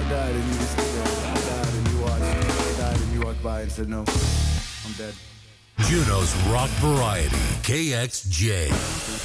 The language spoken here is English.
died and you were still there. I died and you watched. I died and you walked by and said no. I'm dead. Juno's Rock Variety, KXJ.